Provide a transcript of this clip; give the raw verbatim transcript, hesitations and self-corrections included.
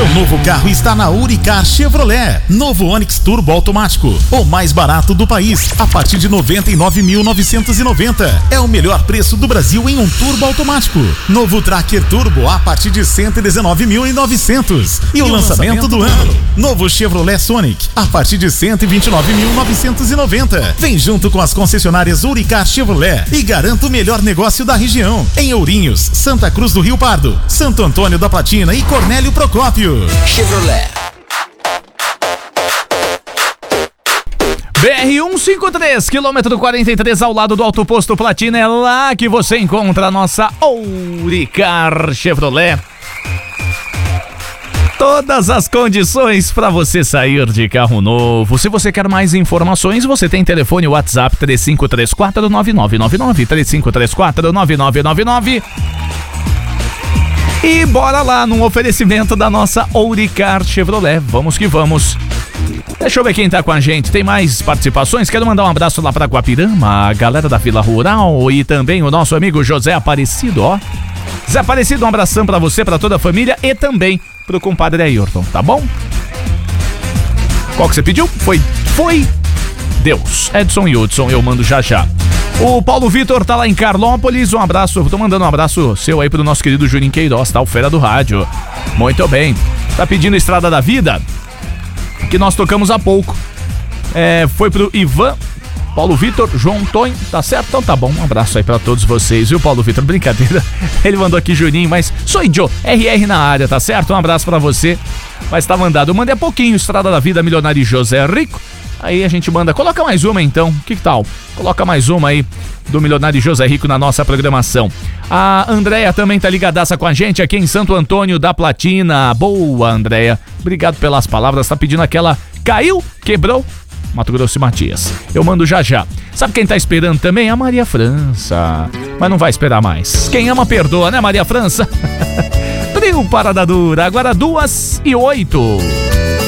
Seu novo carro está na Uricar Chevrolet. Novo Onix Turbo automático, o mais barato do país, a partir de noventa e nove mil novecentos e noventa. É o melhor preço do Brasil em um turbo automático. Novo Tracker Turbo a partir de cento e dezenove mil e novecentos. E, e o lançamento, lançamento do ano, novo Chevrolet Sonic a partir de cento e vinte e nove mil novecentos e noventa. Vem junto com as concessionárias Uricar Chevrolet e garanta o melhor negócio da região. Em Ourinhos, Santa Cruz do Rio Pardo, Santo Antônio da Platina e Cornélio Procópio. Chevrolet. B R cento e cinquenta e três, quilômetro quarenta e três, ao lado do Alto Posto Platina. É lá que você encontra a nossa Uricar Chevrolet. Todas as condições para você sair de carro novo. Se você quer mais informações, você tem telefone WhatsApp três cinco três quatro nove nove nove nove, três cinco três quatro nove nove nove nove. E bora lá num oferecimento da nossa Uricar Chevrolet. Vamos que vamos. Deixa eu ver quem tá com a gente. Tem mais participações? Quero mandar um abraço lá pra Guapirama, a galera da Vila Rural e também o nosso amigo José Aparecido, ó. Zé Aparecido, um abração pra você, pra toda a família e também pro compadre Ayrton, tá bom? Qual que você pediu? Foi, foi Deus. Edson e Hudson, eu mando já já. O Paulo Vitor tá lá em Carlópolis, um abraço, tô mandando um abraço seu aí pro nosso querido Juninho Queiroz, tá? O Fera do Rádio. Muito bem. Tá pedindo Estrada da Vida, que nós tocamos há pouco. É, foi pro Ivan, Paulo Vitor, João Tonho, tá certo? Então tá bom, um abraço aí pra todos vocês, viu, Paulo Vitor? Brincadeira, ele mandou aqui Juninho, mas sou Joe, R R na área, tá certo? Um abraço pra você, mas tá mandado. Eu mandei há pouquinho, Estrada da Vida, Milionário José Rico. Aí a gente manda, coloca mais uma então, que tal? Coloca mais uma aí do Milionário José Rico na nossa programação. A Andréia também tá ligadaça com a gente aqui em Santo Antônio da Platina. Boa, Andréia, obrigado pelas palavras, tá pedindo aquela caiu, quebrou, Mato Grosso e Matias. Eu mando já já. Sabe quem tá esperando também? A Maria França, mas não vai esperar mais. Quem ama perdoa, né, Maria França? Trio Parada Dura, agora duas e oito.